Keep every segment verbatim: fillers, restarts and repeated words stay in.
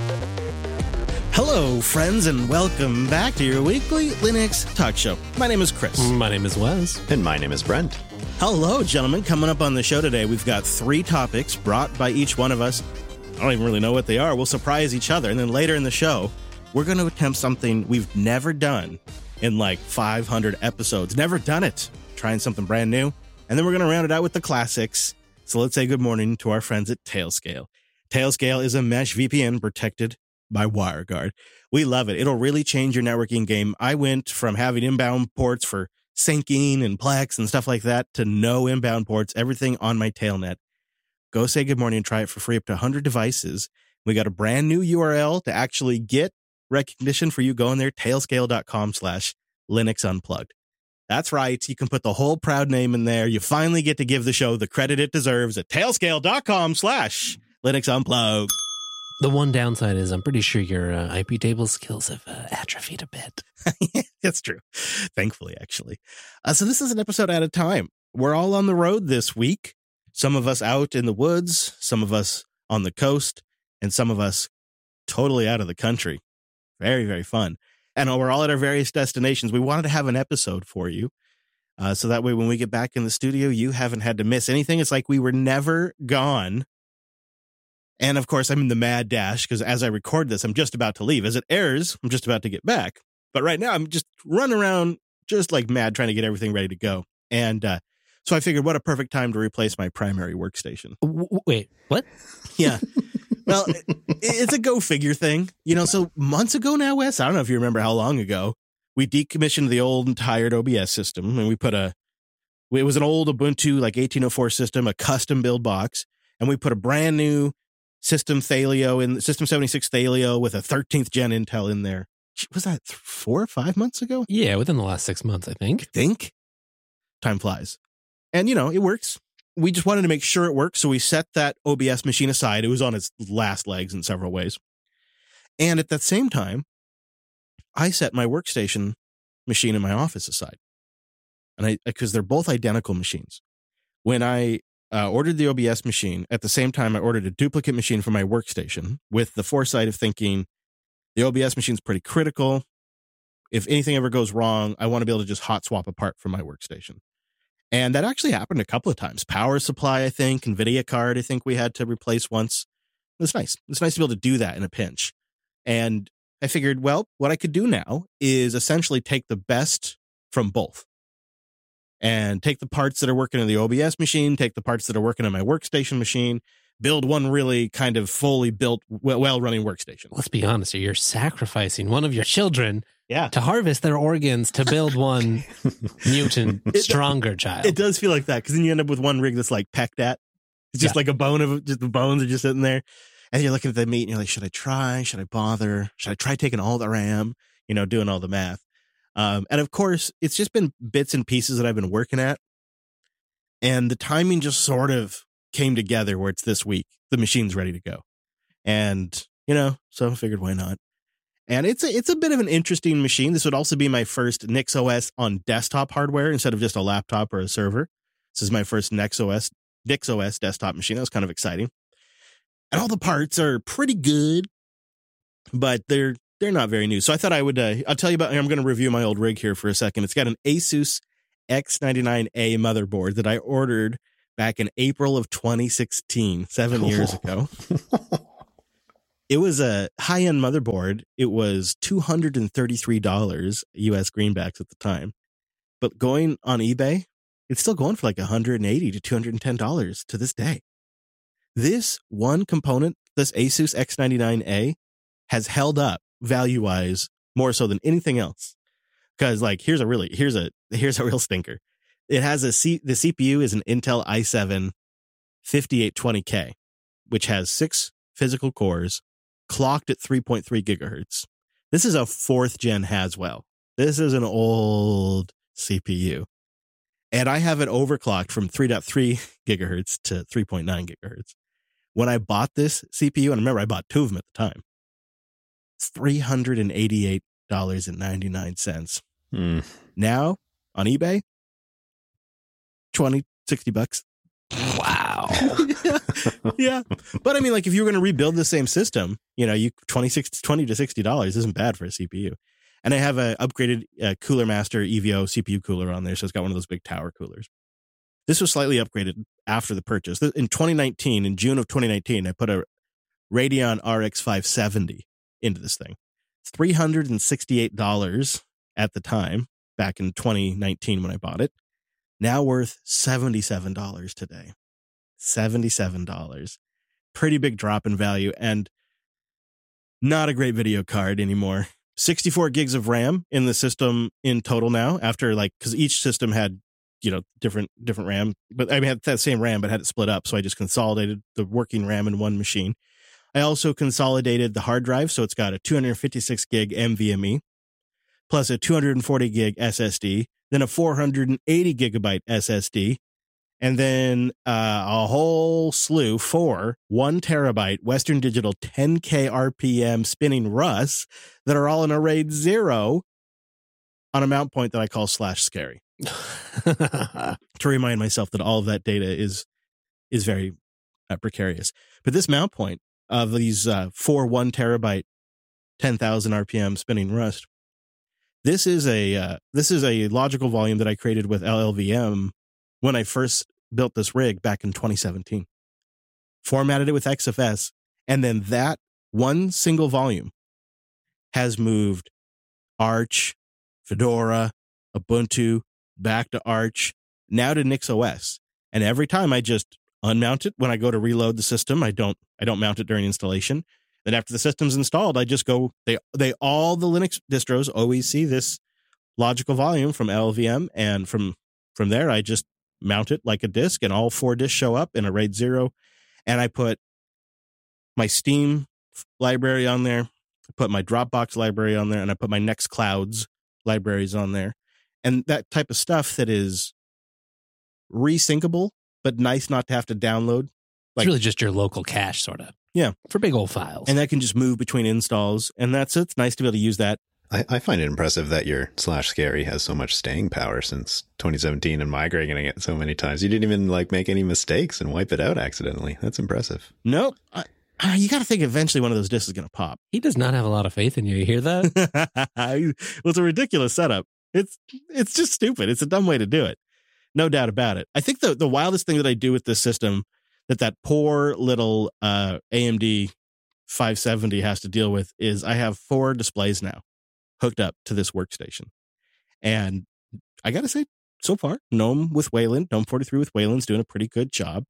Hello, friends, and welcome back to your weekly Linux talk show. My name is Chris. My name is Wes. And my name is Brent. Hello, gentlemen. Coming up on the show today, we've got three topics brought by each one of us. I don't even really know what they are. We'll surprise each other. And then later in the show, we're going to attempt something we've never done in like five hundred episodes. Never done it. Trying something brand new. And then we're going to round it out with the classics. So let's say good morning to our friends at Tailscale. Tailscale is a mesh V P N protected by WireGuard. We love it. It'll really change your networking game. I went from having inbound ports for syncing and Plex and stuff like that to no inbound ports, everything on my Tailnet. Go say good morning and try it for free up to one hundred devices. We got a brand new U R L to actually get recognition for you. Go in there, tailscale.com slash Linux Unplugged. That's right. You can put the whole proud name in there. You finally get to give the show the credit it deserves at tailscale.com slash Linux Unplugged. The one downside is I'm pretty sure your uh, I P table skills have uh, atrophied a bit. That's true. Thankfully, actually. Uh, so this is an episode at a time. We're all on the road this week. Some of us out in the woods, some of us on the coast, and some of us totally out of the country. Very, very fun. And we're all at our various destinations. We wanted to have an episode for you. Uh, so that way, when we get back in the studio, you haven't had to miss anything. It's like we were never gone. And of course, I'm in the mad dash because as I record this, I'm just about to leave. As it airs, I'm just about to get back. But right now, I'm just running around just like mad trying to get everything ready to go. And uh, so I figured what a perfect time to replace my primary workstation. W- wait, what? Yeah. Well, it, it's a go figure thing. You know, so months ago now, Wes, I don't know if you remember how long ago, we decommissioned the old and tired O B S system. And we put a, it was an old Ubuntu like eighteen oh four system, a custom build box. And we put a brand new System Thalio in System seventy-six Thalio with a thirteenth gen Intel in there. Was that four or five months ago? Yeah, within the last six months, I think. I think. Time flies. And, you know, it works. We just wanted to make sure it works, so we set that O B S machine aside. It was on its last legs in several ways. And at that same time, I set my workstation machine in my office aside. And I, because they're both identical machines. When I Uh, ordered the O B S machine. At the same time, I ordered a duplicate machine for my workstation with the foresight of thinking the O B S machine's pretty critical. If anything ever goes wrong, I want to be able to just hot swap apart from my workstation. And that actually happened a couple of times. Power supply, I think, NVIDIA card, I think we had to replace once. It was nice. It's nice to be able to do that in a pinch. And I figured, well, what I could do now is essentially take the best from both. And take the parts that are working in the O B S machine, take the parts that are working on my workstation machine, build one really kind of fully built, well-running workstation. Let's be honest here. You're sacrificing one of your children yeah. to harvest their organs to build one mutant, it, stronger child. It does feel like that, because then you end up with one rig that's like pecked at. It's just yeah. like a bone of, just the bones are just sitting there. And you're looking at the meat and you're like, should I try? Should I bother? Should I try taking all the RAM? You know, doing all the math. Um, and of course, it's just been bits and pieces that I've been working at. And the timing just sort of came together where it's this week. The machine's ready to go. And, you know, so I figured why not? And it's a, it's a bit of an interesting machine. This would also be my first NixOS on desktop hardware instead of just a laptop or a server. This is my first NixOS, NixOS desktop machine. That was kind of exciting. And all the parts are pretty good, but they're They're not very new. So I thought I would, uh, I'll tell you about, I'm going to review my old rig here for a second. It's got an Asus X ninety-nine A motherboard that I ordered back in April of twenty sixteen, seven years ago. It was a high-end motherboard. It was two hundred thirty-three dollars U S greenbacks at the time. But going on eBay, it's still going for like one hundred eighty to two hundred ten dollars to this day. This one component, this Asus X ninety-nine A, has held up value-wise more so than anything else. Because like here's a really here's a here's a real stinker. It has a C the C P U is an Intel i seven fifty-eight twenty K, which has six physical cores, clocked at three point three gigahertz. This is a fourth gen Haswell. This is an old C P U. And I have it overclocked from three point three gigahertz to three point nine gigahertz. When I bought this C P U, and remember I bought two of them at the time, it's three hundred eighty-eight dollars and ninety-nine cents. Mm. Now on eBay, twenty, sixty bucks. Wow. yeah. yeah. But I mean, like if you were going to rebuild the same system, you know, you twenty-six, twenty to sixty dollars isn't bad for a C P U. And I have a upgraded uh, Cooler Master E V O C P U cooler on there. So it's got one of those big tower coolers. This was slightly upgraded after the purchase. In twenty nineteen, in June of twenty nineteen, I put a Radeon R X five seventy into this thing. three hundred sixty-eight dollars at the time, back in twenty nineteen when I bought it. Now worth seventy-seven dollars today. seventy-seven dollars. Pretty big drop in value and not a great video card anymore. sixty-four gigs of RAM in the system in total now after like, because each system had, you know, different different RAM, but I mean, had that same RAM, but had it split up. So I just consolidated the working RAM in one machine. I also consolidated the hard drive. So it's got a two hundred fifty-six gig NVMe plus a two hundred forty gig S S D, then a four hundred eighty gigabyte S S D, and then uh, a whole slew, four one terabyte Western Digital ten K R P M spinning R U S that are all in a RAID zero on a mount point that I call slash scary. To remind myself that all of that data is is very uh, precarious. But this mount point of these uh, four one terabyte, ten thousand R P M spinning R U S, this is a uh, this is a logical volume that I created with L L V M when I first built this rig back in twenty seventeen. Formatted it with X F S, and then that one single volume has moved Arch, Fedora, Ubuntu, back to Arch, now to NixOS. And every time I just unmount it when I go to reload the system, I don't I don't mount it during installation. Then after the system's installed, I just go, they they all the Linux distros always see this logical volume from L L V M, and from from there I just mount it like a disk, and all four disks show up in a RAID zero. And I put my Steam library on there, I put my Dropbox library on there, and I put my Nextcloud's libraries on there. And that type of stuff that is resyncable, but nice not to have to download. Like, it's really just your local cache, sort of. Yeah. For big old files. And that can just move between installs. And that's it's nice to be able to use that. I, I find it impressive that your slash scary has so much staying power since twenty seventeen and migrating it so many times. You didn't even like make any mistakes and wipe it out accidentally. That's impressive. Nope. I, I, you got to think eventually one of those disks is going to pop. He does not have a lot of faith in you. You hear that? Well, it's a ridiculous setup. It's it's just stupid. It's a dumb way to do it. No doubt about it. I think the, the wildest thing that I do with this system that that poor little uh, A M D five seventy has to deal with is I have four displays now hooked up to this workstation. And I got to say, so far, GNOME with Wayland, GNOME forty-three with Wayland's doing a pretty good job.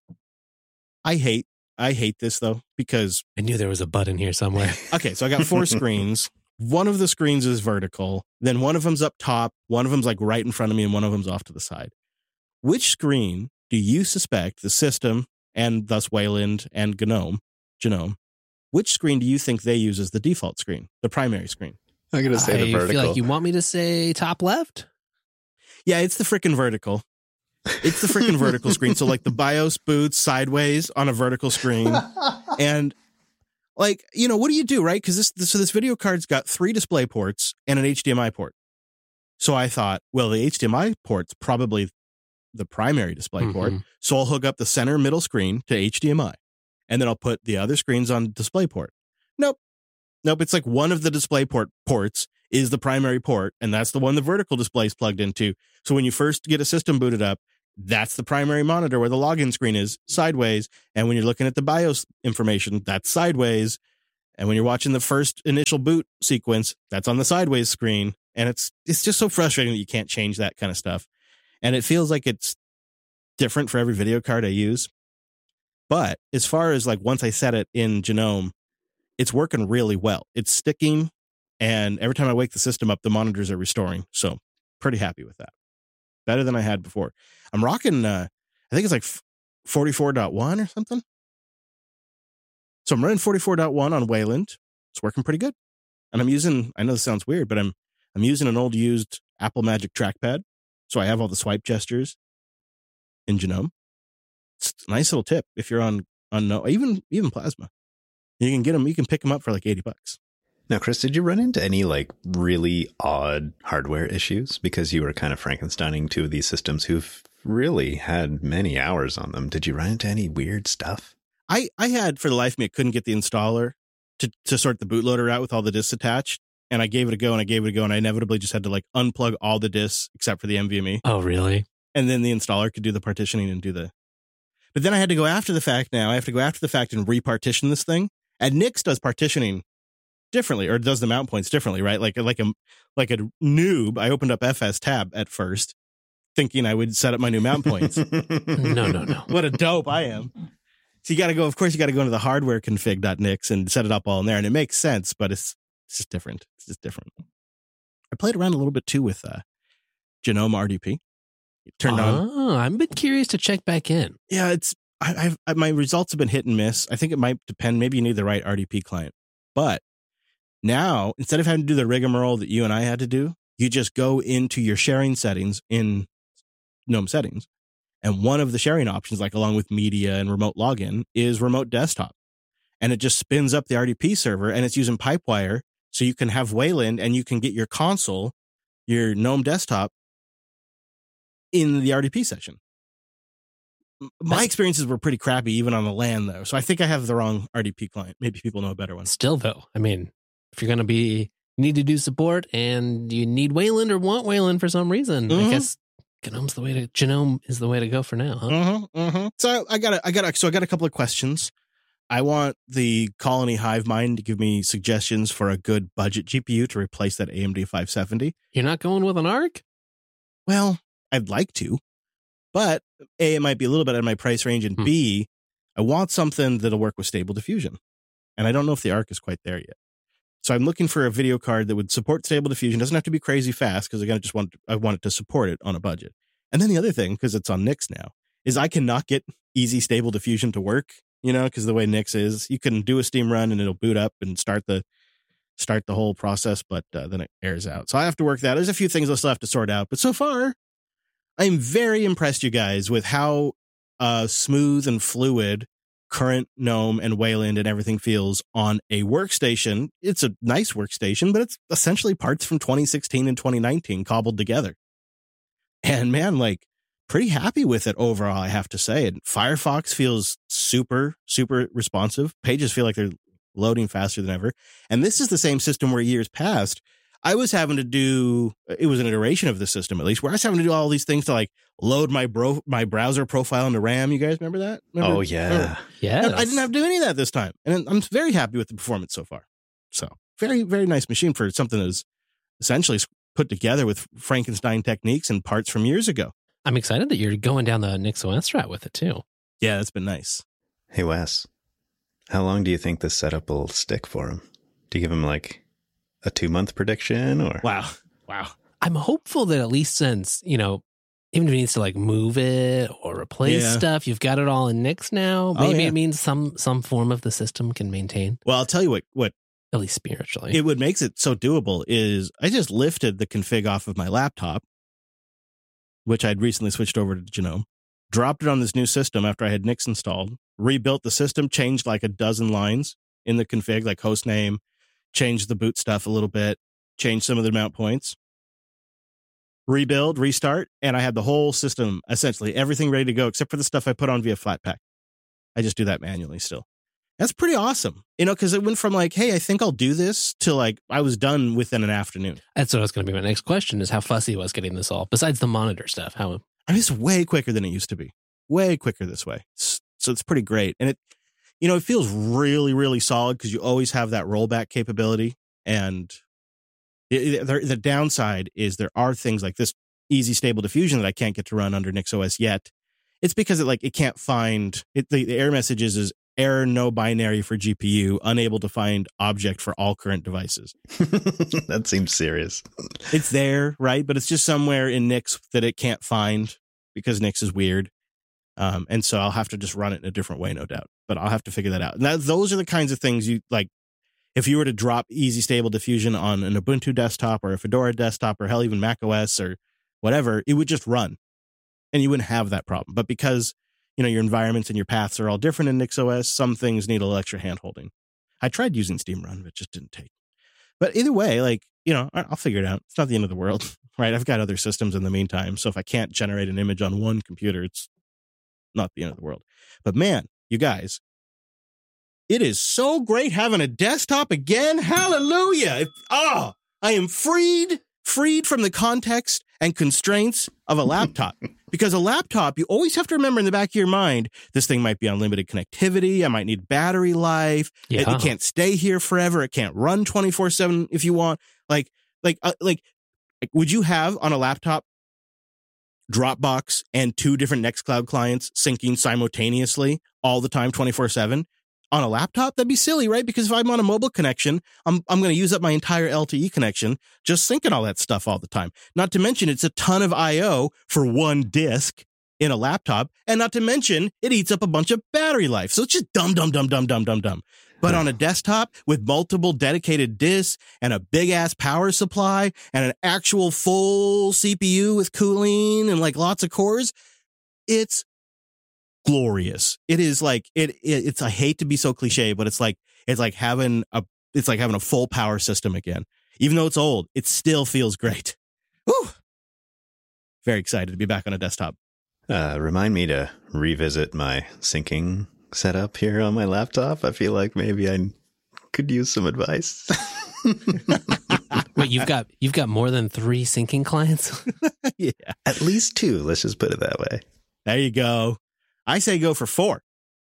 I hate, I hate this though, because I knew there was a button here somewhere. Okay, so I got four screens. One of the screens is vertical. Then one of them's up top. One of them's like right in front of me, and one of them's off to the side. Which screen do you suspect the system, and thus Wayland and GNOME, GNOME, which screen do you think they use as the default screen, the primary screen? I'm going to say I the vertical. feel like you want me to say top left? Yeah, it's the freaking vertical. It's the freaking vertical screen. So like the BIOS boots sideways on a vertical screen. And like, you know, what do you do, right? Because this, this, so this video card's got three display ports and an H D M I port. So I thought, well, the H D M I port's probably the primary display mm-hmm. port. So I'll hook up the center middle screen to H D M I. And then I'll put the other screens on display port. Nope. Nope. It's like one of the display port ports is the primary port, and that's the one the vertical display is plugged into. So when you first get a system booted up, that's the primary monitor where the login screen is sideways. And when you're looking at the BIOS information, that's sideways. And when you're watching the first initial boot sequence, that's on the sideways screen. And it's it's just so frustrating that you can't change that kind of stuff. And it feels like it's different for every video card I use. But as far as like once I set it in GNOME, it's working really well. It's sticking. And every time I wake the system up, the monitors are restoring. So pretty happy with that. Better than I had before. I'm rocking, uh, I think it's like forty-four point one or something. So I'm running forty-four point one on Wayland. It's working pretty good. And I'm using, I know this sounds weird, but I'm I'm using an old used Apple Magic trackpad. So I have all the swipe gestures in GNOME. It's a nice little tip if you're on, on no, even, even Plasma. You can get them, you can pick them up for like eighty bucks. Now, Chris, did you run into any like really odd hardware issues because you were kind of Frankensteining two of these systems who've really had many hours on them. Did you run into any weird stuff? I, I had, for the life of me, I couldn't get the installer to, to sort the bootloader out with all the disks attached. And I gave it a go and I gave it a go. And I inevitably just had to like unplug all the disks except for the NVMe. Oh, really? And then the installer could do the partitioning and do the... But then I had to go after the fact now. I have to go after the fact and repartition this thing. And Nix does partitioning differently, or does the mount points differently, right? Like, like a, like a noob, I opened up F S tab at first, thinking I would set up my new mount points. No, no, no. What a dope I am. So you got to go, of course, you got to go into the hardware config.nix and set it up all in there. And it makes sense, but it's, it's just different. It's just different. I played around a little bit too with uh, Genome R D P. It turned on. Oh, I'm a bit curious to check back in. Yeah, it's, I, I've, I, my results have been hit and miss. I think it might depend. Maybe you need the right R D P client. But now, instead of having to do the rigmarole that you and I had to do, you just go into your sharing settings in GNOME settings. And one of the sharing options, like along with media and remote login, is remote desktop. And it just spins up the R D P server, and it's using Pipewire. So you can have Wayland and you can get your console, your GNOME desktop, in the R D P session. My experiences were pretty crappy, even on the LAN, though. So I think I have the wrong R D P client. Maybe people know a better one. Still, though, I mean, if you're going to be, you need to do support and you need Wayland or want Wayland for some reason, Mm-hmm. I guess GNOME's the way to, GNOME is the way to go for now, huh? Mm-hmm, mm-hmm. So I got a, I got a, so I got a couple of questions. I want the Colony Hivemind to give me suggestions for a good budget G P U to replace that A M D five seventy. You're not going with an ARC? Well, I'd like to, but A, it might be a little bit out of my price range, and Hmm. B, I want something that'll work with Stable Diffusion. And I don't know if the ARC is quite there yet. So I'm looking for a video card that would support Stable Diffusion. Doesn't have to be crazy fast, because again, I just want, I want it to support it on a budget. And then the other thing, because it's on Nix now, is I cannot get easy Stable Diffusion to work, you know, because the way Nix is, you can do a Steam run and it'll boot up and start the start the whole process, but uh, then it airs out. So I have to work that. There's a few things I'll still have to sort out. But so far, I'm very impressed, you guys, with how uh, smooth and fluid current GNOME and Wayland and everything feels on a workstation. It's a nice workstation, but it's essentially parts from twenty sixteen and twenty nineteen cobbled together. And man, like, pretty happy with it overall, I have to say. And Firefox feels super, super responsive. Pages feel like they're loading faster than ever. And this is the same system where years past, I was having to do, it was an iteration of the system at least, where I was having to do all these things to like load my bro, my browser profile into RAM. You guys remember that? Remember? Oh, yeah. Remember? Yeah. I didn't have to do any of that this time. And I'm very happy with the performance so far. So very, very nice machine for something that is essentially put together with Frankenstein techniques and parts from years ago. I'm excited that you're going down the NixOS route with it, too. Yeah, that's been nice. Hey, Wes, how long do you think this setup will stick for him? Do you give him like a two month prediction or? Wow. Wow. I'm hopeful that at least since, you know, even if he needs to like move it or replace Yeah. stuff, you've got it all in Nix now. Oh, Maybe yeah. it means some some form of the system can maintain, Well, I'll tell you what, what at least spiritually. it what makes it so doable is I just lifted the config off of my laptop, which I'd recently switched over to GNOME, dropped it on this new system after I had Nix installed, rebuilt the system, changed like a dozen lines in the config, like host name, changed the boot stuff a little bit, changed some of the mount points, rebuild, restart, and I had the whole system, essentially everything ready to go except for the stuff I put on via Flatpak. I just do that manually still. That's pretty awesome, you know, because it went from like, hey, I think I'll do this to like I was done within an afternoon. That's what was going to be my next question is how fussy he was getting this all, besides the monitor stuff. How I mean, it's way quicker than it used to be. Way quicker this way. So it's pretty great. And it, you know, it feels really, really solid because you always have that rollback capability. And it, it, the, the downside is there are things like this easy stable diffusion that I can't get to run under NixOS yet. It's because it like it can't find it. The, the error messages is error no binary for G P U, unable to find object for all current devices. That seems serious. It's there, right? But it's just somewhere in Nix that it can't find because Nix is weird. Um, and so I'll have to just run it in a different way, no doubt. But I'll have to figure that out. And that, those are the kinds of things you like. If you were to drop easy stable diffusion on an Ubuntu desktop or a Fedora desktop or hell, even Mac O S or whatever, it would just run and you wouldn't have that problem. But because, you know, your environments and your paths are all different in NixOS, some things need a little extra hand holding. I tried using Steam Run, but it just didn't take. But either way, like, you know, I- I'll figure it out. It's not the end of the world, right? I've got other systems in the meantime. So if I can't generate an image on one computer, it's not the end of the world. But man, you guys, it is so great having a desktop again. Hallelujah. It, oh, I am freed, freed from the context and constraints of a laptop. Because a laptop, you always have to remember in the back of your mind, this thing might be on limited connectivity. I might need battery life. Yeah. It, it can't stay here forever. It can't run twenty-four seven if you want. Like, like, uh, like, like, would you have on a laptop Dropbox and two different Nextcloud clients syncing simultaneously all the time, twenty-four seven? On a laptop, that'd be silly, right? Because if I'm on a mobile connection, I'm I'm going to use up my entire L T E connection just syncing all that stuff all the time. Not to mention, it's a ton of I O for one disk in a laptop, and not to mention, it eats up a bunch of battery life. So it's just dumb, dumb, dumb, dumb, dumb, dumb, dumb. But on a desktop with multiple dedicated disks and a big ass power supply and an actual full C P U with cooling and like lots of cores, it's glorious. It is like it, it it's I hate to be so cliche, but it's like it's like having a it's like having a full power system again. Even though it's old, it still feels great. Woo! Very excited to be back on a desktop. Uh, remind me to revisit my syncing setup here on my laptop. I feel like maybe I could use some advice. Wait, you've got you've got more than three syncing clients? Yeah. At least two. Let's just put it that way. There you go. I say go for four.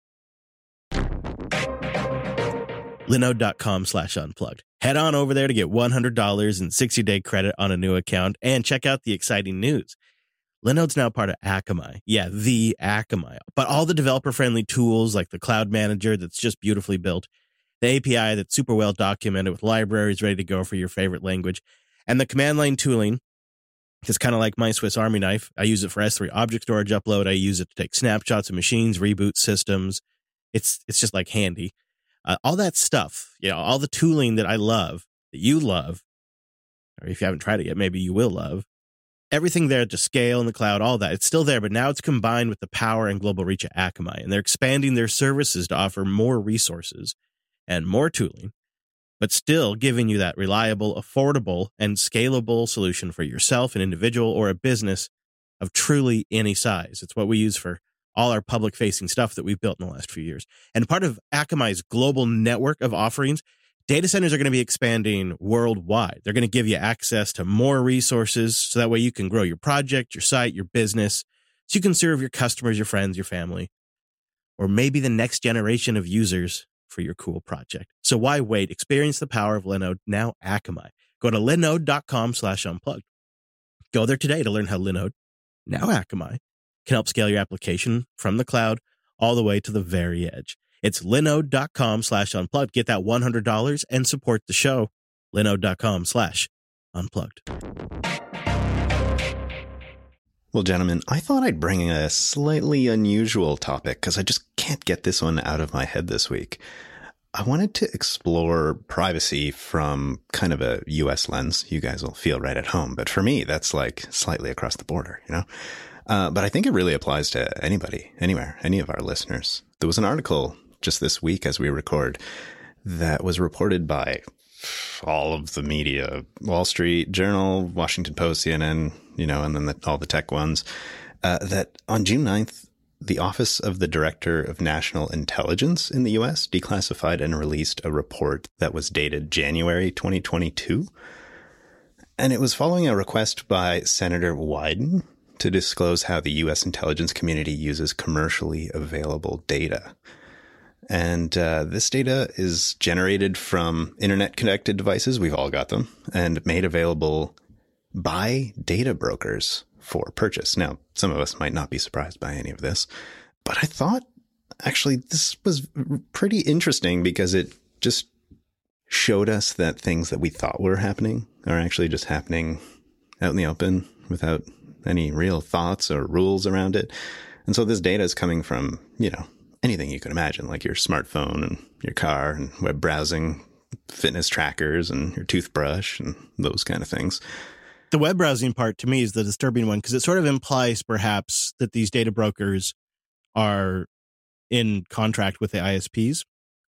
Linode.com slash unplugged. Head on over there to get one hundred dollars and sixty day credit on a new account and check out the exciting news. Linode's now part of Akamai. Yeah, the Akamai. But all the developer-friendly tools like the Cloud Manager that's just beautifully built, the A P I that's super well documented with libraries ready to go for your favorite language, and the command line tooling. It's kind of like my Swiss Army knife. I use it for S three object storage upload. I use it to take snapshots of machines, reboot systems. It's it's just like handy. Uh, all that stuff, you know, all the tooling that I love, that you love, or if you haven't tried it yet, maybe you will love. Everything there to scale in the cloud, all that, it's still there, but now it's combined with the power and global reach of Akamai, and they're expanding their services to offer more resources and more tooling, but still giving you that reliable, affordable, and scalable solution for yourself, an individual, or a business of truly any size. It's what we use for all our public-facing stuff that we've built in the last few years. And part of Akamai's global network of offerings, data centers are going to be expanding worldwide. They're going to give you access to more resources so that way you can grow your project, your site, your business, so you can serve your customers, your friends, your family, or maybe the next generation of users for your cool project. So why wait? Experience the power of Linode, now Akamai. Go to linode.com slash unplugged. Go there today to learn how Linode, now Akamai, can help scale your application from the cloud all the way to the very edge. It's linode.com slash unplugged. Get that one hundred dollars and support the show. Linode.com slash unplugged. Well, gentlemen, I thought I'd bring a slightly unusual topic because I just can't get this one out of my head this week. I wanted to explore privacy from kind of a U S lens. You guys will feel right at home, but for me, that's like slightly across the border, you know? Uh, but I think it really applies to anybody, anywhere, any of our listeners. There was an article just this week as we record that was reported by all of the media, Wall Street Journal, Washington Post, C N N, you know, and then the, all the tech ones, uh, that on June ninth, the Office of the Director of National Intelligence in the U S declassified and released a report that was dated January twenty twenty-two. And it was following a request by Senator Wyden to disclose how the U S intelligence community uses commercially available data. And uh, this data is generated from internet-connected devices. We've all got them, and made available by data brokers for purchase. Now, some of us might not be surprised by any of this, but I thought actually this was pretty interesting because it just showed us that things that we thought were happening are actually just happening out in the open without any real thoughts or rules around it. And so this data is coming from, you know, anything you can imagine, like your smartphone and your car and web browsing, fitness trackers and your toothbrush and those kind of things. The web browsing part to me is the disturbing one because it sort of implies perhaps that these data brokers are in contract with the I S Ps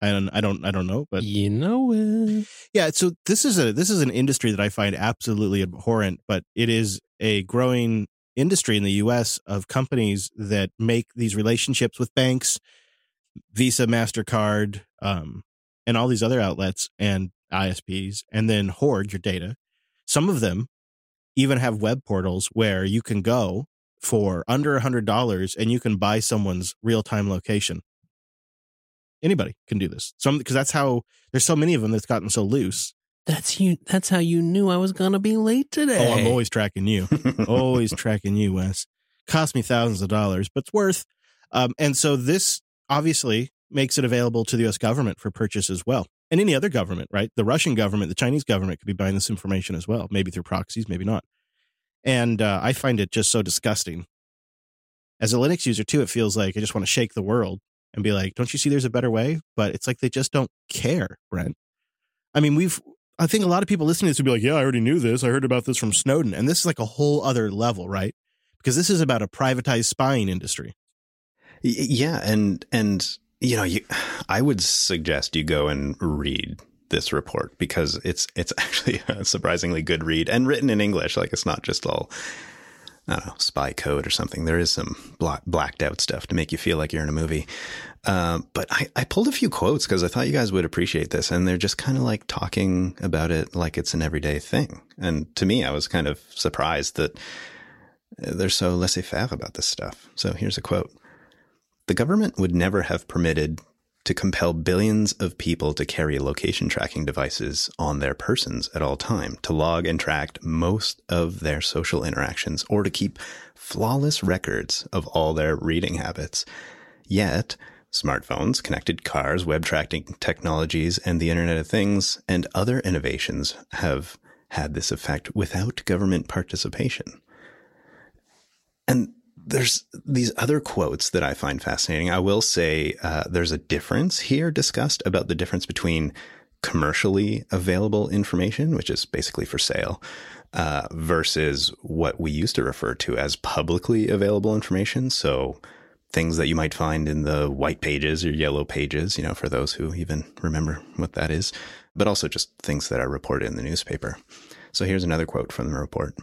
I don't, I don't, I don't know, but you know it. yeah. So this is a this is an industry that I find absolutely abhorrent, but it is a growing industry in the U S of companies that make these relationships with banks, Visa, MasterCard, um, and all these other outlets and I S Ps, and then hoard your data. Some of them even have web portals where you can go for under a hundred dollars and you can buy someone's real time location. Anybody can do this. Some because that's how there's so many of them that's gotten so loose. That's you. That's how you knew I was gonna be late today. Oh, I'm always tracking you. Always tracking you, Wes. Cost me thousands of dollars, but it's worth. Um, and so this obviously makes it available to the U S government for purchase as well. And any other government, right? The Russian government, the Chinese government could be buying this information as well, maybe through proxies, maybe not. And uh, I find it just so disgusting. As a Linux user, too, it feels like I just want to shake the world and be like, don't you see there's a better way? But it's like they just don't care, Brent. I mean, we've, I think a lot of people listening to this would be like, yeah, I already knew this. I heard about this from Snowden. And this is like a whole other level, right? Because this is about a privatized spying industry. Yeah. And, and, you know, you, I would suggest you go and read this report because it's, it's actually a surprisingly good read and written in English. Like it's not just all, I don't know, spy code or something. There is some black, blacked out stuff to make you feel like you're in a movie. Um, but I, I pulled a few quotes because I thought you guys would appreciate this. And they're just kind of like talking about it like it's an everyday thing. And to me, I was kind of surprised that they're so laissez-faire about this stuff. So here's a quote. The government would never have permitted to compel billions of people to carry location tracking devices on their persons at all time, to log and track most of their social interactions, or to keep flawless records of all their reading habits. Yet, smartphones, connected cars, web tracking technologies, and the Internet of Things and other innovations have had this effect without government participation. And there's these other quotes that I find fascinating. I will say uh, there's a difference here discussed about the difference between commercially available information, which is basically for sale, uh, versus what we used to refer to as publicly available information. So things that you might find in the white pages or yellow pages, you know, for those who even remember what that is, but also just things that are reported in the newspaper. So here's another quote from the report.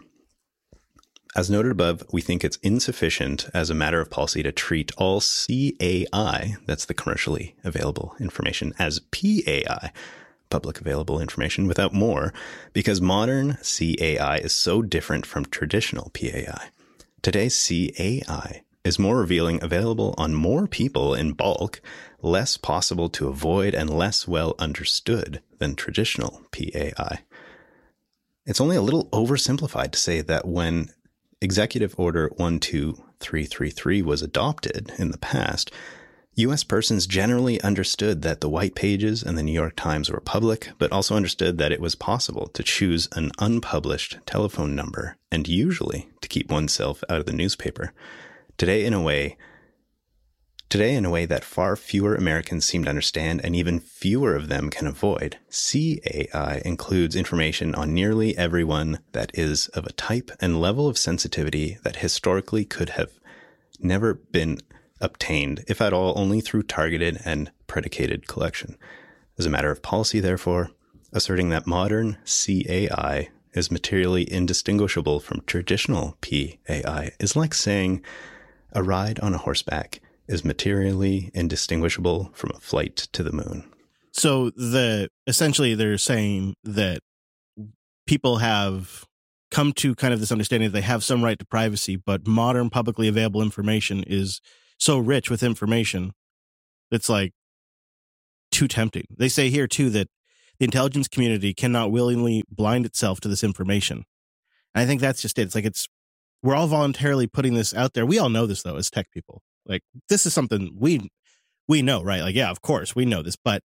As noted above, we think it's insufficient as a matter of policy to treat all C A I, that's the commercially available information, as P A I, public available information, without more, because modern C A I is so different from traditional P A I. Today's C A I is more revealing, available on more people in bulk, less possible to avoid, and less well understood than traditional P A I. It's only a little oversimplified to say that when Executive Order one two three three three was adopted in the past, U S persons generally understood that the white pages and the New York Times were public, but also understood that it was possible to choose an unpublished telephone number and usually to keep oneself out of the newspaper. Today, in a way, today in a way that far fewer Americans seem to understand and even fewer of them can avoid, C A I includes information on nearly everyone that is of a type and level of sensitivity that historically could have never been obtained, if at all, only through targeted and predicated collection. As a matter of policy, therefore, asserting that modern C A I is materially indistinguishable from traditional P A I is like saying a ride on a horseback is materially indistinguishable from a flight to the moon. So the essentially they're saying that people have come to kind of this understanding that they have some right to privacy, but modern publicly available information is so rich with information, it's like too tempting. They say here too that the intelligence community cannot willingly blind itself to this information. And I think that's just it. It's like it's we're all voluntarily putting this out there. We all know this though as tech people. Like this is something we we know, right? Like, yeah, of course we know this, but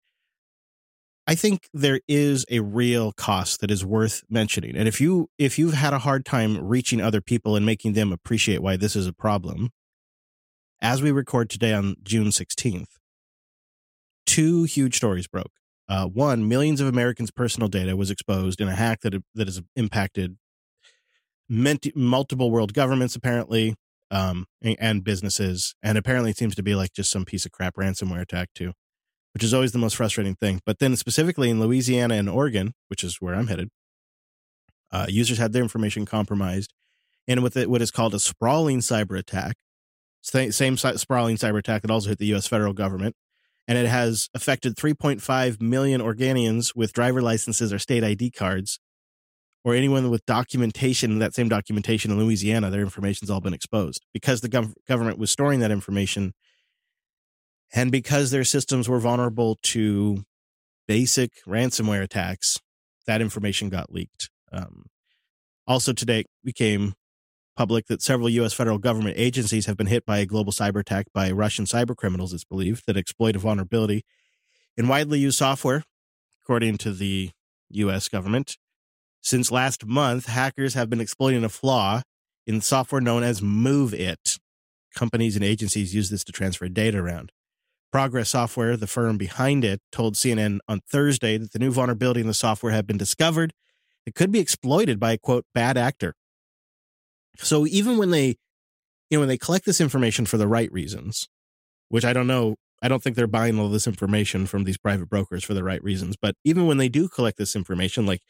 I think there is a real cost that is worth mentioning. And if you if you've had a hard time reaching other people and making them appreciate why this is a problem, as we record today on June sixteenth, two huge stories broke. Uh, one, millions of Americans' personal data was exposed in a hack that that has impacted multiple world governments, apparently, um, and businesses. And apparently it seems to be like just some piece of crap ransomware attack, too. which is always the most frustrating thing. But then specifically in Louisiana and Oregon, which is where I'm headed, uh, users had their information compromised. And with it, what is called a sprawling cyber attack, same, same sprawling cyber attack that also hit the U S federal government. And it has affected three point five million Oregonians with driver licenses or state I D cards, or anyone with documentation, that same documentation in Louisiana. Their information's all been exposed because the gov- government was storing that information. And because their systems were vulnerable to basic ransomware attacks, that information got leaked. Um, also today it became public that several U S federal government agencies have been hit by a global cyber attack by Russian cyber criminals, it's believed, that exploit a vulnerability in widely used software, according to the U S government. Since last month, hackers have been exploiting a flaw in software known as MoveIt. Companies and agencies use this to transfer data around. Progress Software, the firm behind it, told C N N on Thursday that the new vulnerability in the software had been discovered. It could be exploited by a, quote, bad actor. So even when they, you know, when they collect this information for the right reasons, which I don't know, I don't think they're buying all this information from these private brokers for the right reasons. But even when they do collect this information, like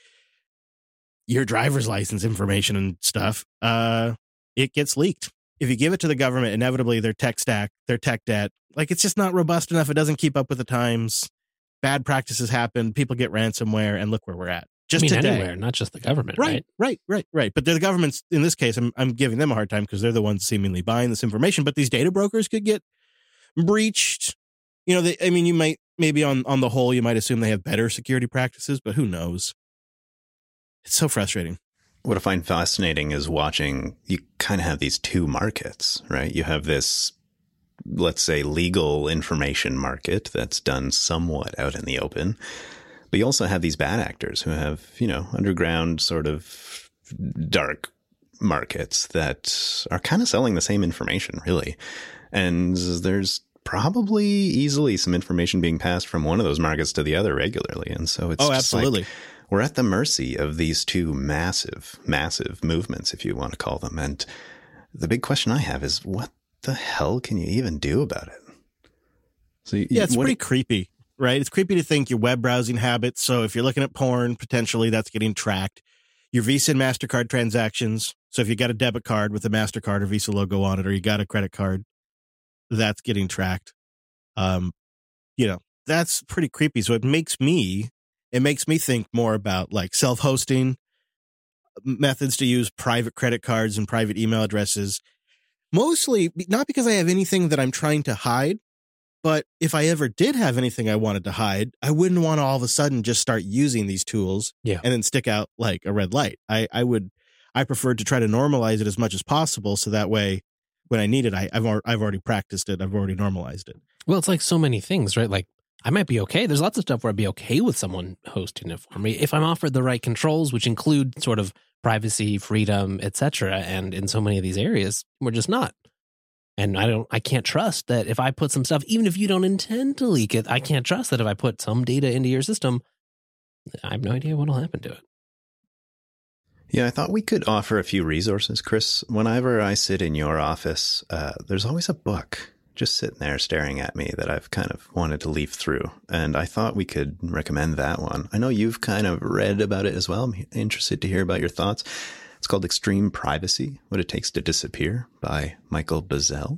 your driver's license information and stuff, uh, it gets leaked. If you give it to the government, inevitably their tech stack, their tech debt, like it's just not robust enough. It doesn't keep up with the times. Bad practices happen. People get ransomware, and look where we're at. Just I mean, today. anywhere, not just the government, Right, right? right, right, right. But the government's, in this case, I'm, I'm giving them a hard time because they're the ones seemingly buying this information. But these data brokers could get breached. You know, they, I mean, you might, maybe on, on the whole, you might assume they have better security practices, but who knows? It's so frustrating. What I find fascinating is watching, you kind of have these two markets, right? You have this, let's say, legal information market that's done somewhat out in the open. But you also have these bad actors who have, you know, underground sort of dark markets that are kind of selling the same information, really. And there's probably easily some information being passed from one of those markets to the other regularly. And so it's Oh, just absolutely. like we're at the mercy of these two massive, massive movements, if you want to call them. And the big question I have is, what the hell can you even do about it? So you, Yeah, it's what, pretty creepy. Right? It's creepy to think your web browsing habits. So if you're looking at porn, potentially that's getting tracked. Your Visa and MasterCard transactions. So if you got a debit card with a MasterCard or Visa logo on it, or you got a credit card, that's getting tracked. Um, you know, that's pretty creepy. So it makes me, it makes me think more about like self-hosting methods to use private credit cards and private email addresses. Mostly not because I have anything that I'm trying to hide, but if I ever did have anything I wanted to hide, I wouldn't want to all of a sudden just start using these tools Yeah. and then stick out like a red light. I, I would, I prefer to try to normalize it as much as possible. So that way, when I need it, I, I've, al- I've already practiced it. I've already normalized it. Well, it's like so many things, right? Like I might be okay. There's lots of stuff where I'd be okay with someone hosting it for me if I'm offered the right controls, which include sort of privacy, freedom, et cetera. And in so many of these areas, we're just not. And I don't, I can't trust that if I put some stuff, even if you don't intend to leak it, I can't trust that if I put some data into your system, I have no idea what will happen to it. Yeah, I thought we could offer a few resources, Chris. Whenever I sit in your office, uh, there's always a book just sitting there staring at me that I've kind of wanted to leaf through. And I thought we could recommend that one. I know you've kind of read about it as well. I'm interested to hear about your thoughts. It's called Extreme Privacy, What It Takes to Disappear by Michael Bazzell.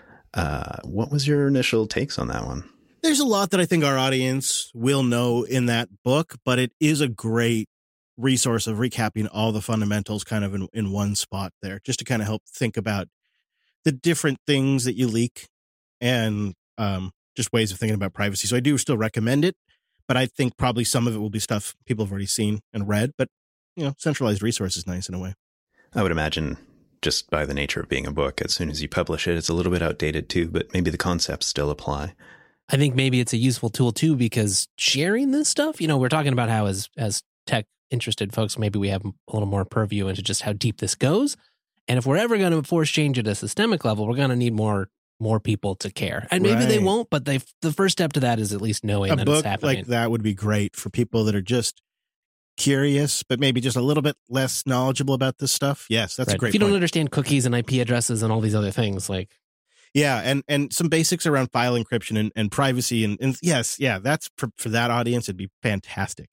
Uh, what was your initial takes on that one? There's a lot that I think our audience will know in that book, but it is a great resource of recapping all the fundamentals kind of in, in one spot there, just to kind of help think about the different things that you leak and um, just ways of thinking about privacy. So I do still recommend it, but I think probably some of it will be stuff people have already seen and read, but you know, centralized resource is nice in a way. I would imagine just by the nature of being a book, as soon as you publish it, it's a little bit outdated too, but maybe the concepts still apply. I think maybe it's a useful tool too, because sharing this stuff, you know, we're talking about how as, as tech interested folks, maybe we have a little more purview into just how deep this goes. And if we're ever going to force change at a systemic level, we're going to need more more people to care. And maybe Right. they won't, but they the first step to that is at least knowing A that book it's happening. like that would be great for people that are just curious, but maybe just a little bit less knowledgeable about this stuff. Yes, that's Right. a great If you don't point. understand cookies and I P addresses and all these other things, like Yeah, and and some basics around file encryption and, and privacy. And, and yes, yeah, that's for, for that audience, it'd be fantastic.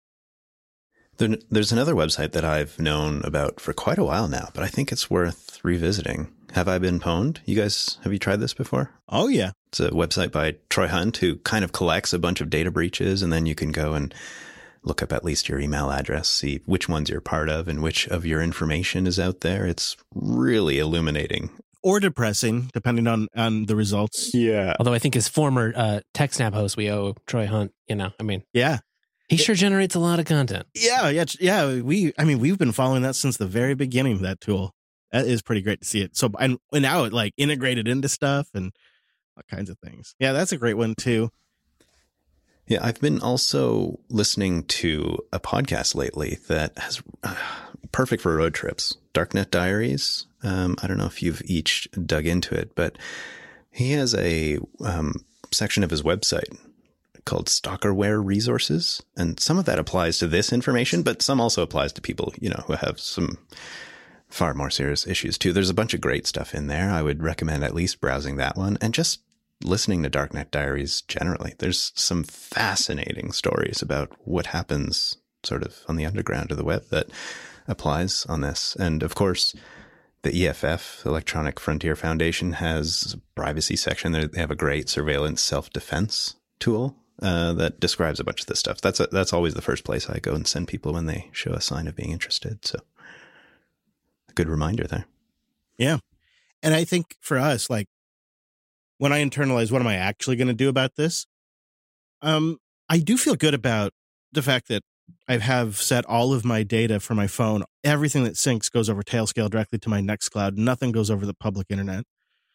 There, there's another website that I've known about for quite a while now, but I think it's worth revisiting. Have I Been Pwned? You guys, have you tried this before? Oh, yeah. It's a website by Troy Hunt who kind of collects a bunch of data breaches, and then you can go and look up at least your email address, see which ones you're part of and which of your information is out there. It's really illuminating. Or depressing, depending on, on the results. Yeah. Although I think as former uh, TechSnap host, we owe Troy Hunt, you know, I mean, Yeah. he sure generates a lot of content. Yeah, yeah, yeah. We, I mean, we've been following that since the very beginning of that tool. That is pretty great to see it. So, and, and now it like integrated into stuff and all kinds of things. Yeah, that's a great one too. Yeah, I've been also listening to a podcast lately that has uh, perfect for road trips. Darknet Diaries. Um, I don't know if you've each dug into it, but he has a um, section of his website called Stalkerware Resources. And some of that applies to this information, but some also applies to people, you know, who have some far more serious issues too. There's a bunch of great stuff in there. I would recommend at least browsing that one and just listening to Darknet Diaries generally. There's some fascinating stories about what happens sort of on the underground of the web that applies on this. And of course, the E F F, Electronic Frontier Foundation, has a privacy section. They have a great surveillance self-defense tool uh, that describes a bunch of this stuff. That's a, that's always the first place I go and send people when they show a sign of being interested. So a good reminder there. Yeah. And I think for us, like when I internalize, what am I actually going to do about this? Um, I do feel good about the fact that I have set all of my data for my phone. Everything that syncs goes over Tailscale directly to my Nextcloud. Nothing goes over the public internet.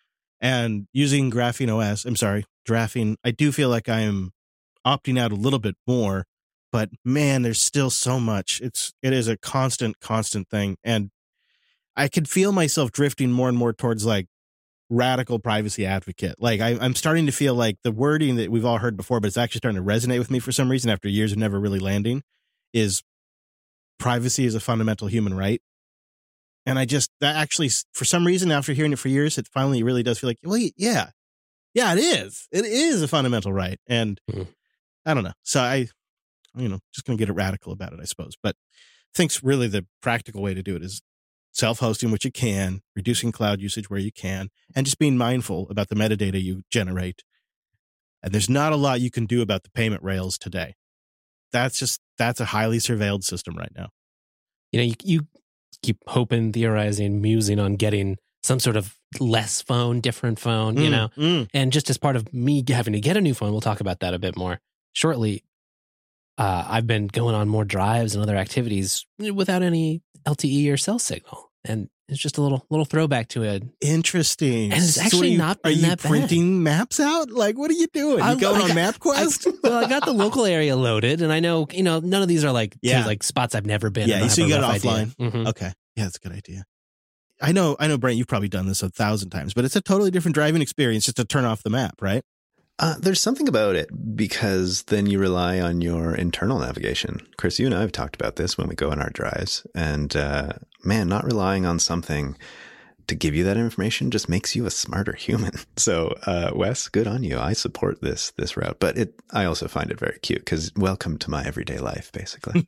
And using Graphene O S, I'm sorry, Graphene, I do feel like I am opting out a little bit more, but man, there's still so much. It's, it is a constant, constant thing. And I could feel myself drifting more and more towards like radical privacy advocate. Like I, I'm starting to feel like the wording that we've all heard before, but it's actually starting to resonate with me for some reason after years of never really landing, is privacy is a fundamental human right. And I just, that actually, for some reason, after hearing it for years, it finally really does feel like, well, yeah, yeah, it is. It is a fundamental right. And mm-hmm. I don't know. So I, you know, just going to get radical about it, I suppose. But I think really the practical way to do it is self-hosting, which you can, reducing cloud usage where you can, and just being mindful about the metadata you generate. And there's not a lot you can do about the payment rails today. That's just, that's a highly surveilled system right now. You know, you, you keep hoping, theorizing, musing on getting some sort of less phone, different phone, you mm, know, mm. and just as part of me having to get a new phone, we'll talk about that a bit more shortly. Uh, I've been going on more drives and other activities without any L T E or cell signal. And it's just a little little throwback to it. Interesting. And it's actually so you, not been Are you that printing bad. maps out? Like, what are you doing? You I, going I on got, MapQuest? I, well, I got the local area loaded, and I know, you know, none of these are like yeah. to like spots I've never been. Yeah, so you got it offline. Mm-hmm. Okay. Yeah, that's a good idea. I know, I know, Brent, you've probably done this a thousand times, but it's a totally different driving experience just to turn off the map, right? Uh, there's something about it because then you rely on your internal navigation. Chris, you and I have talked about this when we go on our drives. And uh, man, not relying on something to give you that information just makes you a smarter human. So, uh, Wes, good on you. I support this this route, but it I also find it very cute because welcome to my everyday life, basically.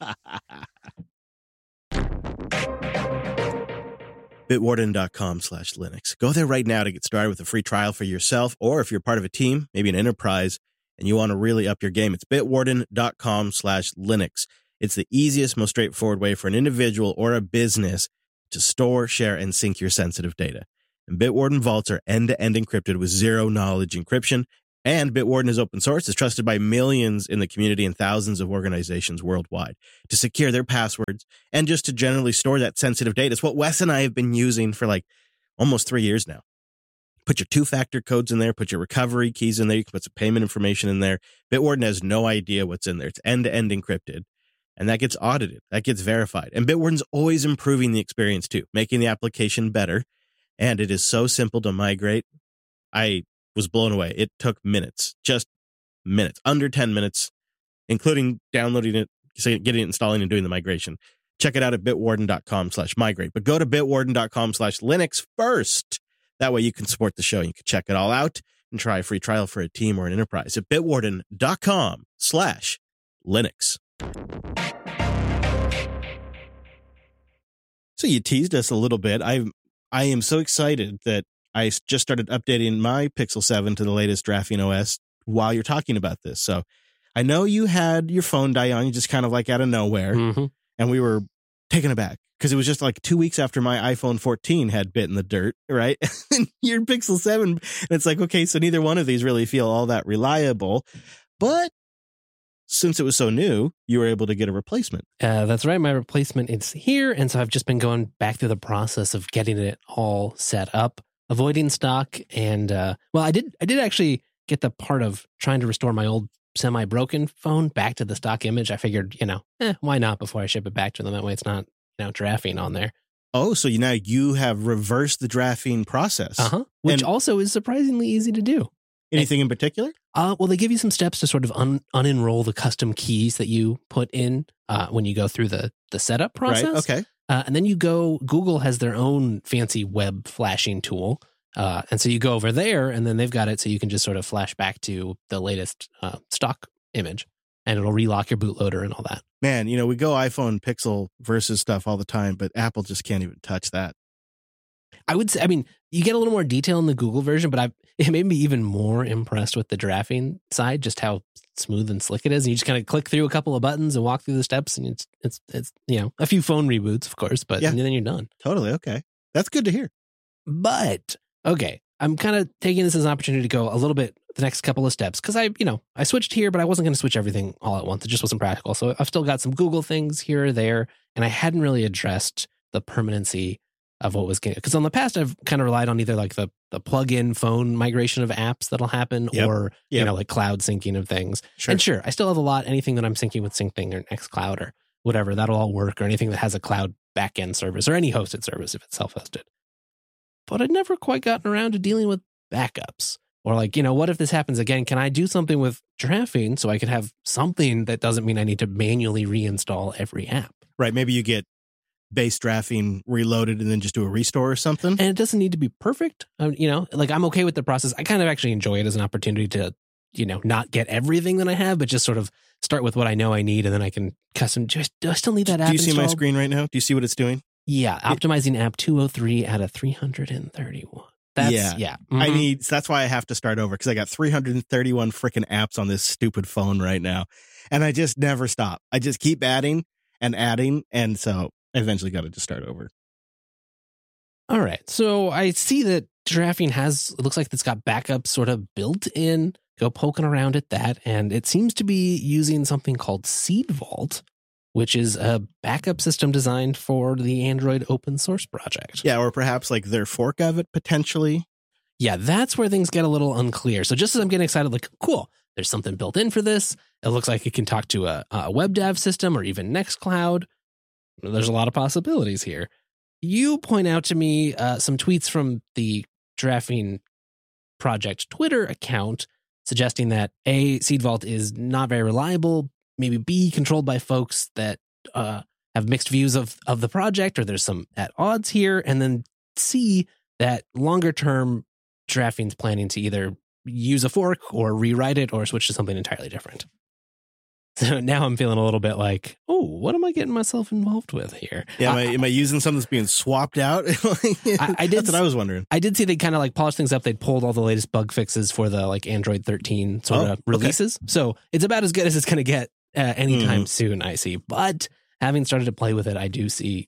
Bitwarden.com slash Linux. Go there right now to get started with a free trial for yourself, or if you're part of a team, maybe an enterprise, and you want to really up your game, it's bitwarden.com slash Linux. It's the easiest, most straightforward way for an individual or a business to store, share, and sync your sensitive data. And Bitwarden vaults are end-to-end encrypted with zero-knowledge encryption, and Bitwarden is open source. It's trusted by millions in the community and thousands of organizations worldwide to secure their passwords and just to generally store that sensitive data. It's what Wes and I have been using for like almost three years now. Put your two-factor codes in there, put your recovery keys in there, you can put some payment information in there. Bitwarden has no idea what's in there. It's end-to-end encrypted, and that gets audited. That gets verified. And Bitwarden's always improving the experience too, making the application better, and it is so simple to migrate. I was blown away. It took minutes, just minutes, under ten minutes, including downloading it, getting it, installing, and doing the migration. Check it out at bitwarden.com slash migrate. But go to bitwarden.com slash Linux first. That way you can support the show. You can check it all out and try a free trial for a team or an enterprise at bitwarden.com slash Linux. So you teased us a little bit. I I am so excited that I just started updating my Pixel seven to the latest Graphene O S while you're talking about this. So I know you had your phone die on you just kind of like out of nowhere. Mm-hmm. And we were taken aback because it was just like two weeks after my iPhone fourteen had bitten the dirt, right? And your Pixel seven, and it's like, okay, so neither one of these really feel all that reliable. But since it was so new, you were able to get a replacement. Uh, that's right. My replacement is here. And so I've just been going back through the process of getting it all set up, avoiding stock. And, uh, well, I did, I did actually get the part of trying to restore my old semi-broken phone back to the stock image. I figured, you know, eh, why not before I ship it back to them? That way it's not, you know, graphene on there. Oh, so you now you have reversed the graphene process. Uh-huh. Which And also is surprisingly easy to do. anything in particular? Uh, well, they give you some steps to sort of un- unenroll the custom keys that you put in uh, when you go through the, the setup process. Right. Okay. Uh, and then you go, Google has their own fancy web flashing tool. Uh, and so you go over there and then they've got it so you can just sort of flash back to the latest uh, stock image and it'll relock your bootloader and all that. Man, you know, we go iPhone Pixel versus stuff all the time, but Apple just can't even touch that. I would say, I mean, you get a little more detail in the Google version, but I it made me even more impressed with the graphene side, just how smooth and slick it is. And you just kind of click through a couple of buttons and walk through the steps, and it's it's it's you know a few phone reboots, of course, but Yeah. then you're done. Totally. Okay. That's good to hear. But okay, I'm kind of taking this as an opportunity to go a little bit the next couple of steps because I, you know, I switched here, but I wasn't going to switch everything all at once. It just wasn't practical. So I've still got some Google things here or there, and I hadn't really addressed the permanency of what was getting, because on the past I've kind of relied on either like the the plug-in phone migration of apps that'll happen, Yep. or you Yep. know like cloud syncing of things. Sure. And sure, I still have a lot. Anything that I'm syncing with SyncThing or Nextcloud or whatever, that'll all work. Or anything that has a cloud backend service or any hosted service if it's self-hosted. But I'd never quite gotten around to dealing with backups. Or like, you know, what if this happens again? Can I do something with Graphene so I could have something that doesn't mean I need to manually reinstall every app? Right. Maybe you get base Graphene reloaded and then just do a restore or something. And it doesn't need to be perfect. Um, you know, like I'm okay with the process. I kind of actually enjoy it as an opportunity to, you know, not get everything that I have, but just sort of start with what I know I need. And then I can custom. Do I, do I still need that app Do you see my installed? screen right now? Do you see what it's doing? Yeah. Optimizing app two oh three out of three hundred thirty-one. That's, Yeah. yeah. I Mhm. need, so that's why I have to start over because I got three hundred thirty-one freaking apps on this stupid phone right now. And I just never stop. I just keep adding and adding. And so I eventually got to just start over. All right. So I see that Graphene has, it looks like it's got backups sort of built in. Go poking around at that. And it seems to be using something called Seed Vault, which is a backup system designed for the Android open source project. Yeah. Or perhaps like their fork of it potentially. Yeah, that's where things get a little unclear. So just as I'm getting excited, like, cool, there's something built in for this. It looks like it can talk to a, a web dev system or even Nextcloud. There's a lot of possibilities here. You point out to me uh, some tweets from the Graphene project Twitter account suggesting that A, Seed Vault is not very reliable, maybe B, controlled by folks that uh, have mixed views of, of the project, or there's some at odds here, and then C, that longer term Graphene's planning to either use a fork or rewrite it or switch to something entirely different. So now I'm feeling a little bit like, oh, what am I getting myself involved with here? Yeah. Am I, I, am I using something that's being swapped out? I, I did. That's what I was wondering. I did see they kind of like polished things up. They'd pulled all the latest bug fixes for the like Android thirteen sort Oh, of okay. releases. So it's about as good as it's going to get uh, anytime Mhm. soon, I see. But having started to play with it, I do see,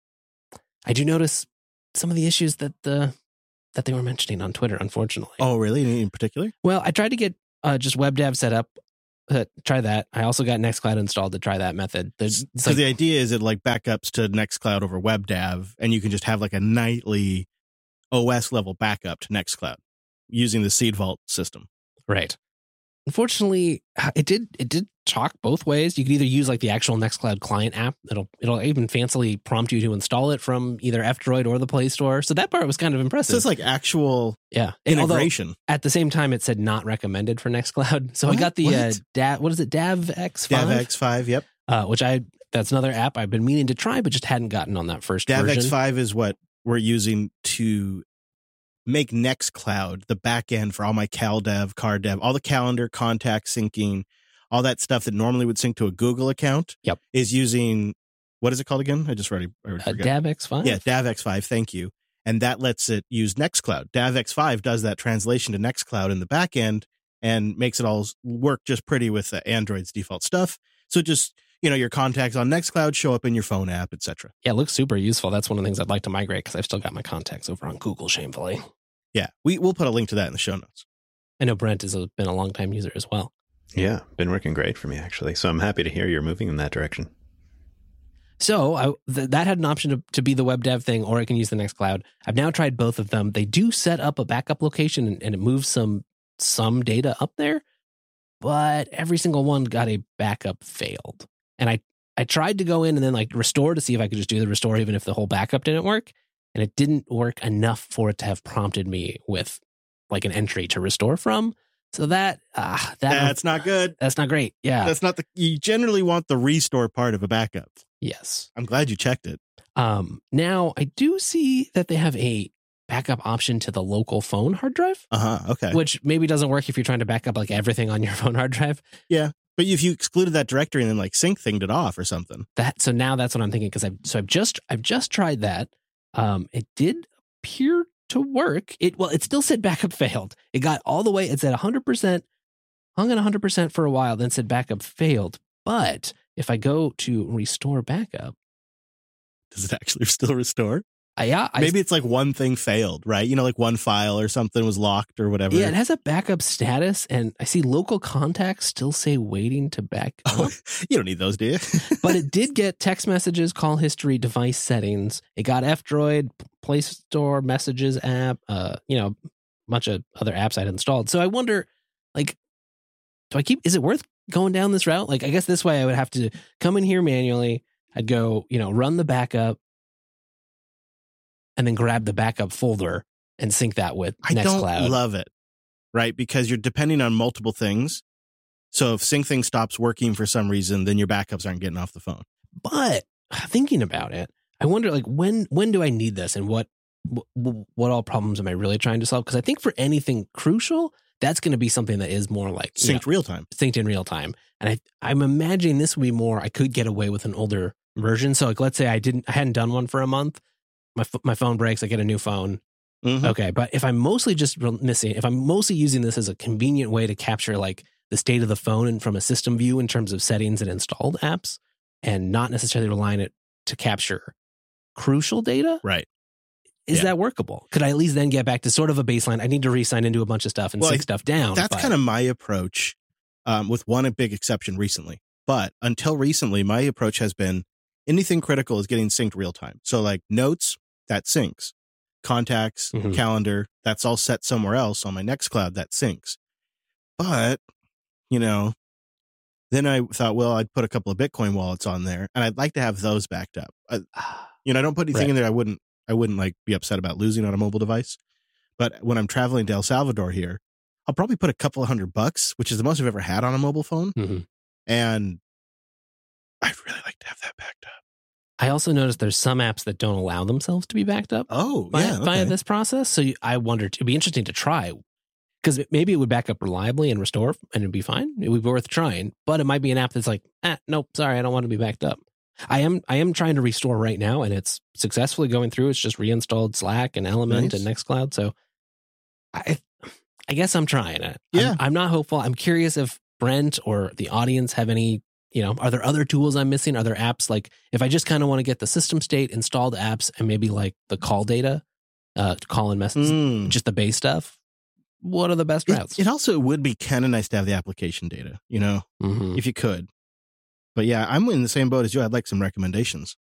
I do notice some of the issues that the that they were mentioning on Twitter, unfortunately. Oh, really? Any in particular? Well, I tried to get uh, just WebDAV set up. Uh, try that. I also got Nextcloud installed to try that method. There's it's So like, the idea is it like backups to Nextcloud over WebDAV, and you can just have like a nightly O S level backup to Nextcloud using the Seed Vault system. right. Unfortunately, it did it did talk both ways. You could either use like the actual Nextcloud client app. It'll it'll even fancily prompt you to install it from either F-Droid or the Play Store. So that part was kind of impressive. So it's like actual yeah. And although integration. at the same time, it said not recommended for Nextcloud. So What? I got the What? uh, da- what is it, Dav X five? Dav X five, yep. Uh, which I that's another app I've been meaning to try, but just hadn't gotten on that first Dav version. X five is what we're using to make Nextcloud the back end for all my CalDev, CarDev, all the calendar, contact syncing, all that stuff that normally would sync to a Google account. Yep. Is using, what is it called again? I just already, I already Uh, forgot. D A V X five? Yeah, D A V X five. Thank you. And that lets it use Nextcloud. D A V X five does that translation to Nextcloud in the back end and makes it all work just pretty with uh, Android's default stuff. So just, you know, your contacts on Nextcloud show up in your phone app, et cetera. Yeah, it looks super useful. That's one of the things I'd like to migrate because I've still got my contacts over on Google, shamefully. Yeah, we, we'll put a link to that in the show notes. I know Brent has been a long-time user as well. Yeah, been working great for me, actually. So I'm happy to hear you're moving in that direction. So I, th- that had an option to, to be the web dev thing, or I can use the Nextcloud. I've now tried both of them. They do set up a backup location and, and it moves some some data up there, but every single one got a backup failed. And I, I tried to go in and then like restore to see if I could just do the restore even if the whole backup didn't work. And it didn't work enough for it to have prompted me with like an entry to restore from. So that, uh, that That's not good. that's not great. Yeah. That's not the, you generally want the restore part of a backup. Yes. I'm glad you checked it. Um, now I do see that they have a backup option to the local phone hard drive, Uh huh. Okay. which maybe doesn't work if you're trying to back up like everything on your phone hard drive. Yeah. But if you excluded that directory and then like sync thinged it off or something. That so now that's what I'm thinking because I've so I've just I've just tried that. Um, it did appear to work. It well, it still said backup failed. It got all the way. It said one hundred percent, hung at one hundred percent for a while, then said backup failed. But if I go to restore backup, Does it actually still restore? I, yeah, I, Maybe it's like one thing failed, right? You know, like one file or something was locked or whatever. yeah, it has a backup status, and I see local contacts still say waiting to back up. Oh, you don't need those, do you? But it did get text messages, call history, device settings. It got F-Droid, Play Store messages app, uh, you know, a bunch of other apps I'd installed. So I wonder, like, do I keep, is it worth going down this route? Like, I guess this way I would have to come in here manually. I'd go, you know, run the backup and then grab the backup folder and sync that with I Nextcloud. don't love it, right? Because you're depending on multiple things. So if sync thing stops working for some reason, then your backups aren't getting off the phone. But thinking about it, I wonder, like, when when do I need this, and what what, what all problems am I really trying to solve? Because I think for anything crucial, that's going to be something that is more like you Synced know, real time. synced in real time. And I I'm imagining this would be more. I could get away with an older version. So like, let's say I didn't I hadn't done one for a month. My my phone breaks. I get a new phone. Mhm. Okay, but if I'm mostly just missing, if I'm mostly using this as a convenient way to capture like the state of the phone and from a system view in terms of settings and installed apps, and not necessarily relying it to capture crucial data, Right. is Yeah. that workable? Could I at least then get back to sort of a baseline? I need to re-sign into a bunch of stuff and Well, sync I- stuff down. That's but- kind of my approach, um, with one big exception recently. But until recently, my approach has been anything critical is getting synced real time. So like notes, that syncs. Contacts, Mhm. calendar, that's all set somewhere else on my Nextcloud, that syncs. But, you know, then I thought, well, I'd put a couple of Bitcoin wallets on there, and I'd like to have those backed up. I, you know, I don't put anything Right. in there I wouldn't, I wouldn't like be upset about losing on a mobile device. But when I'm traveling to El Salvador here, I'll probably put a couple of hundred bucks, which is the most I've ever had on a mobile phone. Mhm. And I'd really like to have that backed up. I also noticed there's some apps that don't allow themselves to be backed up Oh, via, yeah. via okay. this process. So you, I wondered, it'd be interesting to try because maybe it would back up reliably and restore and it'd be fine. It would be worth trying, but it might be an app that's like, ah, nope, sorry, I don't want to be backed up. I am I am trying to restore right now, and it's successfully going through. It's just reinstalled Slack and Element Nice. and Nextcloud. So I I guess I'm trying it. Yeah. I'm, I'm not hopeful. I'm curious if Brent or the audience have any, you know, are there other tools I'm missing? Are there apps like if I just kind of want to get the system state, installed apps, and maybe like the call data, uh, call and message, Mm. just the base stuff? What are the best routes? It, it also would be kind of nice to have the application data, you know, Mhm. if you could. But yeah, I'm in the same boat as you. I'd like some recommendations.